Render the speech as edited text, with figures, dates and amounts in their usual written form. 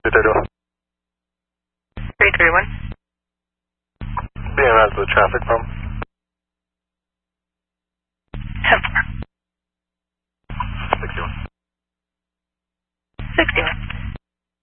331. 331. Being routed to the traffic pump. 10-4. 61.